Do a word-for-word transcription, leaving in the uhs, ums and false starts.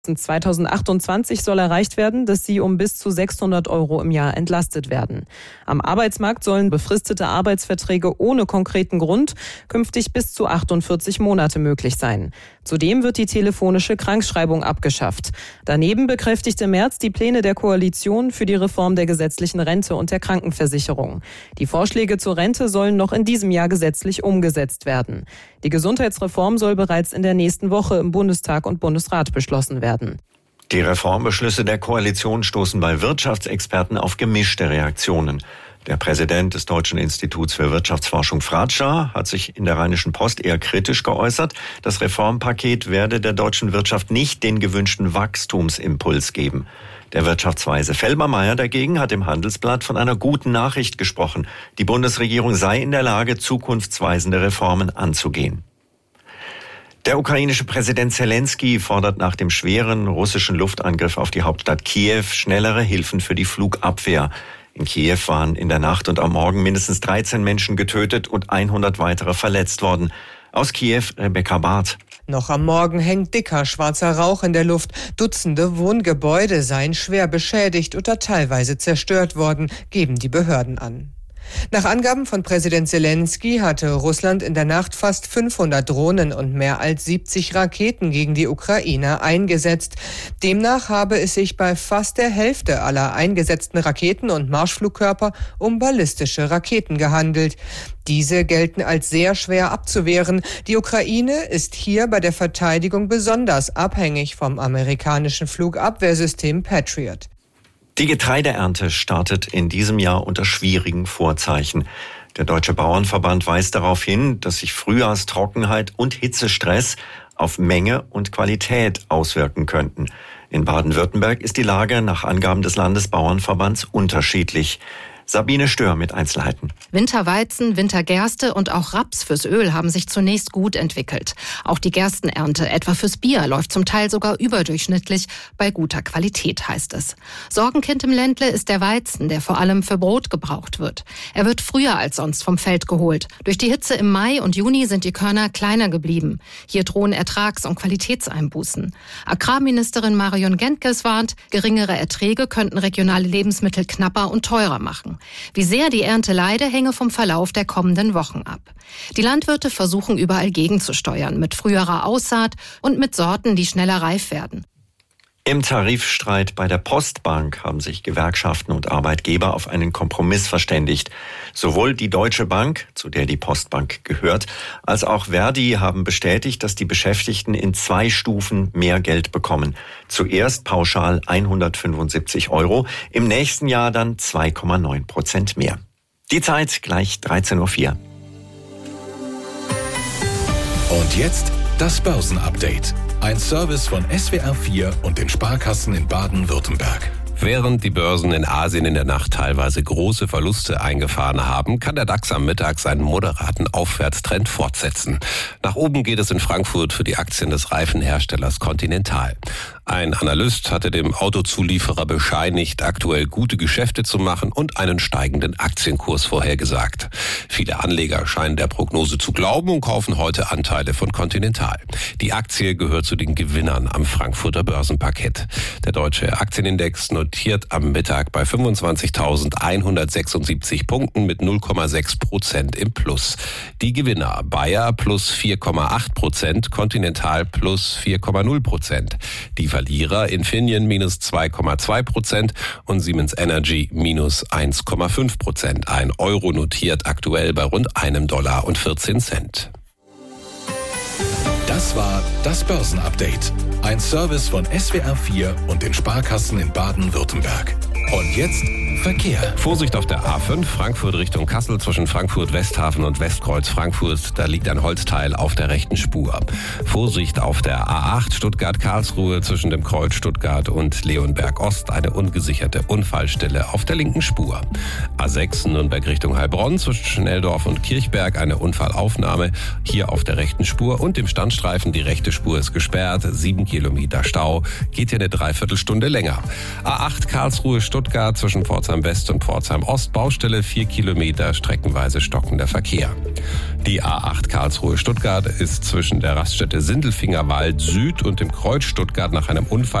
zweitausendachtundzwanzig soll erreicht werden, dass sie um bis zu sechshundert Euro im Jahr entlastet werden. Am Arbeitsmarkt sollen befristete Arbeitsverträge ohne konkreten Grund künftig bis zu achtundvierzig Monate möglich sein. Zudem wird die telefonische Krankschreibung abgeschafft. Daneben bekräftigte Merz die Pläne der Koalition für die Reform der gesetzlichen Rente und der Krankenversicherung. Die Vorschläge zur Rente sollen noch in diesem Jahr gesetzlich umgesetzt werden. Die Gesundheitsreform soll bereits in der nächsten Woche im Bundestag und Bundesrat beschlossen werden. Die Reformbeschlüsse der Koalition stoßen bei Wirtschaftsexperten auf gemischte Reaktionen. Der Präsident des Deutschen Instituts für Wirtschaftsforschung Fratscher hat sich in der Rheinischen Post eher kritisch geäußert. Das Reformpaket werde der deutschen Wirtschaft nicht den gewünschten Wachstumsimpuls geben. Der Wirtschaftsweise Felbermayr dagegen hat im Handelsblatt von einer guten Nachricht gesprochen. Die Bundesregierung sei in der Lage, zukunftsweisende Reformen anzugehen. Der ukrainische Präsident Zelensky fordert nach dem schweren russischen Luftangriff auf die Hauptstadt Kiew schnellere Hilfen für die Flugabwehr. In Kiew waren in der Nacht und am Morgen mindestens dreizehn Menschen getötet und hundert weitere verletzt worden. Aus Kiew, Rebecca Barth. Noch am Morgen hängt dicker schwarzer Rauch in der Luft. Dutzende Wohngebäude seien schwer beschädigt oder teilweise zerstört worden, geben die Behörden an. Nach Angaben von Präsident Zelensky hatte Russland in der Nacht fast fünfhundert Drohnen und mehr als siebzig Raketen gegen die Ukrainer eingesetzt. Demnach habe es sich bei fast der Hälfte aller eingesetzten Raketen und Marschflugkörper um ballistische Raketen gehandelt. Diese gelten als sehr schwer abzuwehren. Die Ukraine ist hier bei der Verteidigung besonders abhängig vom amerikanischen Flugabwehrsystem Patriot. Die Getreideernte startet in diesem Jahr unter schwierigen Vorzeichen. Der Deutsche Bauernverband weist darauf hin, dass sich Frühjahrstrockenheit und Hitzestress auf Menge und Qualität auswirken könnten. In Baden-Württemberg ist die Lage nach Angaben des Landesbauernverbands unterschiedlich. Sabine Stör mit Einzelheiten. Winterweizen, Wintergerste und auch Raps fürs Öl haben sich zunächst gut entwickelt. Auch die Gerstenernte, etwa fürs Bier, läuft zum Teil sogar überdurchschnittlich bei guter Qualität, heißt es. Sorgenkind im Ländle ist der Weizen, der vor allem für Brot gebraucht wird. Er wird früher als sonst vom Feld geholt. Durch die Hitze im Mai und Juni sind die Körner kleiner geblieben. Hier drohen Ertrags- und Qualitätseinbußen. Agrarministerin Marion Gentges warnt, geringere Erträge könnten regionale Lebensmittel knapper und teurer machen. Wie sehr die Ernte leide, hänge vom Verlauf der kommenden Wochen ab. Die Landwirte versuchen überall gegenzusteuern, mit früherer Aussaat und mit Sorten, die schneller reif werden. Im Tarifstreit bei der Postbank haben sich Gewerkschaften und Arbeitgeber auf einen Kompromiss verständigt. Sowohl die Deutsche Bank, zu der die Postbank gehört, als auch Verdi haben bestätigt, dass die Beschäftigten in zwei Stufen mehr Geld bekommen. Zuerst pauschal hundertfünfundsiebzig Euro, im nächsten Jahr dann zwei Komma neun Prozent mehr. Die Zeit gleich dreizehn Uhr vier. Und jetzt das Börsenupdate. Ein Service von S W R vier und den Sparkassen in Baden-Württemberg. Während die Börsen in Asien in der Nacht teilweise große Verluste eingefahren haben, kann der DAX am Mittag seinen moderaten Aufwärtstrend fortsetzen. Nach oben geht es in Frankfurt für die Aktien des Reifenherstellers Continental. Ein Analyst hatte dem Autozulieferer bescheinigt, aktuell gute Geschäfte zu machen und einen steigenden Aktienkurs vorhergesagt. Viele Anleger scheinen der Prognose zu glauben und kaufen heute Anteile von Continental. Die Aktie gehört zu den Gewinnern am Frankfurter Börsenparkett. Der deutsche Aktienindex notiert am Mittag bei fünfundzwanzigtausendeinhundertsechsundsiebzig Punkten mit null Komma sechs Prozent im Plus. Die Gewinner Bayer plus vier Komma acht Prozent, Continental plus vier Komma null Prozent. Die Verlierer Infineon minus zwei Komma zwei Prozent und Siemens Energy minus eins Komma fünf Prozent. Ein Euro notiert aktuell bei rund einem Dollar und vierzehn Cent. Das war das Börsenupdate. Ein Service von S W R vier und den Sparkassen in Baden-Württemberg. Und jetzt Verkehr. Vorsicht auf der A fünf, Frankfurt Richtung Kassel zwischen Frankfurt Westhafen und Westkreuz Frankfurt. Da liegt ein Holzteil auf der rechten Spur. Vorsicht auf der A acht Stuttgart-Karlsruhe zwischen dem Kreuz Stuttgart und Leonberg Ost. Eine ungesicherte Unfallstelle auf der linken Spur. A sechs Nürnberg Richtung Heilbronn zwischen Schnelldorf und Kirchberg. Eine Unfallaufnahme hier auf der rechten Spur und dem Standstreifen. Die rechte Spur ist gesperrt. Sieben Kilometer Stau. Geht hier eine Dreiviertelstunde länger. A acht Karlsruhe Stuttgart zwischen Pforzheim Pforzheim West und Pforzheim Ost Baustelle, vier Kilometer streckenweise stockender Verkehr. Die A acht Karlsruhe-Stuttgart ist zwischen der Raststätte Sindelfingerwald Süd und dem Kreuz Stuttgart nach einem Unfall